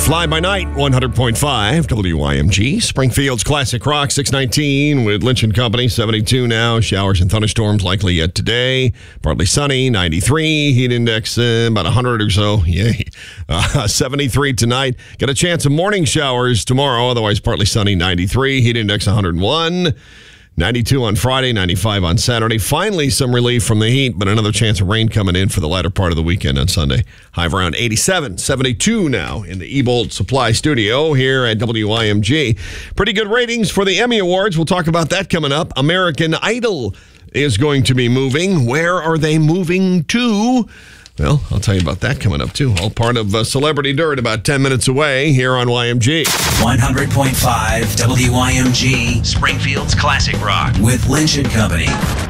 Fly by Night, 100.5 WYMG. Springfield's Classic Rock, 619 with Lynch & Company, 72 now. Showers and thunderstorms likely yet today. Partly sunny, 93. Heat index about 100 or so. Yay. 73 tonight. Got a chance of morning showers tomorrow. Otherwise, partly sunny, 93. Heat index 101. 92 on Friday, 95 on Saturday. Finally, some relief from the heat, but another chance of rain coming in for the latter part of the weekend on Sunday. High of around 87, 72 now in the Ebolt Supply Studio here at WIMG. Pretty good ratings for the Emmy Awards. We'll talk about that coming up. American Idol is going to be moving. Where are they moving to? Well, I'll tell you about that coming up, too. All part of Celebrity Dirt about 10 minutes away here on YMG. 100.5 WYMG, Springfield's Classic Rock with Lynch & Company.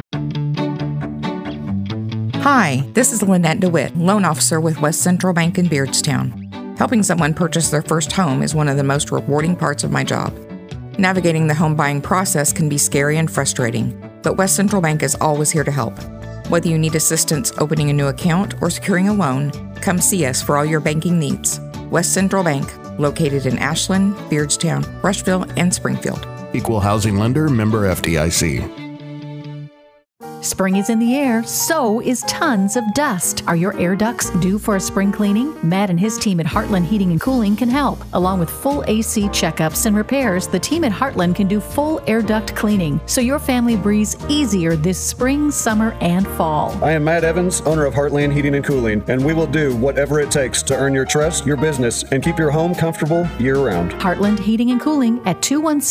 Hi, this is Lynette DeWitt, loan officer with West Central Bank in Beardstown. Helping someone purchase their first home is one of the most rewarding parts of my job. Navigating the home buying process can be scary and frustrating, but West Central Bank is always here to help. Whether you need assistance opening a new account or securing a loan, come see us for all your banking needs. West Central Bank, located in Ashland, Beardstown, Rushville, and Springfield. Equal housing lender, member FDIC. Spring is in the air, so is tons of dust. Are your air ducts due for a spring cleaning? Matt and his team at Heartland Heating and Cooling can help. Along with full AC checkups and repairs, the team at Heartland can do full air duct cleaning, so your family breathes easier this spring, summer, and fall. I am Matt Evans, owner of Heartland Heating and Cooling, and we will do whatever it takes to earn your trust, your business, and keep your home comfortable year-round. Heartland Heating and Cooling at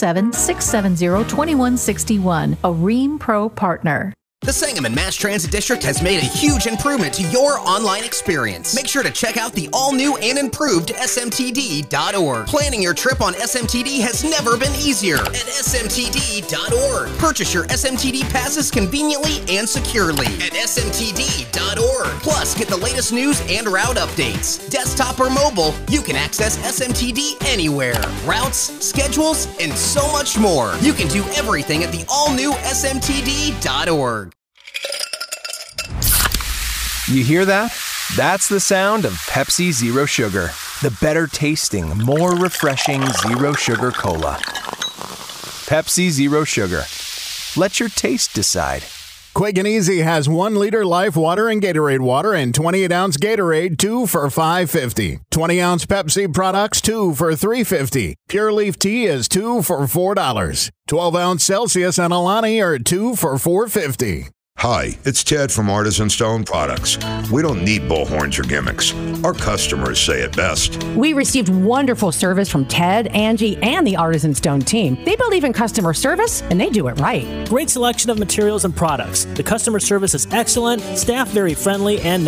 217-670-2161, a Rheem Pro partner. The Sangamon Mass Transit District has made a huge improvement to your online experience. Make sure to check out the all-new and improved smtd.org. Planning your trip on SMTD has never been easier at smtd.org. Purchase your SMTD passes conveniently and securely at smtd.org. Plus, get the latest news and route updates. Desktop or mobile, you can access SMTD anywhere. Routes, schedules, and so much more. You can do everything at the all-new smtd.org. You hear that? That's the sound of Pepsi Zero Sugar. The better tasting, more refreshing Zero Sugar Cola. Pepsi Zero Sugar. Let your taste decide. Quick and Easy has 1 liter Life Water and Gatorade Water and 28-ounce Gatorade, 2 for $5.50. 20-ounce Pepsi products, 2 for $3.50. Pure Leaf Tea is 2 for $4. 12-ounce Celsius and Alani are 2 for $4.50. Hi, it's Ted from Artisan Stone Products. We don't need bullhorns or gimmicks. Our customers say it best. We received wonderful service from Ted, Angie, and the Artisan Stone team. They believe in customer service, and they do it right. Great selection of materials and products. The customer service is excellent, staff very friendly, and